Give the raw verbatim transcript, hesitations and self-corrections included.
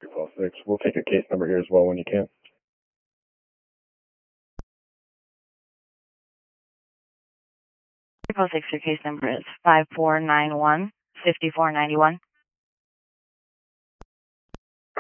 Four six. We'll take a case number here as well when you can. Four six, your case number is five four nine one five four nine one.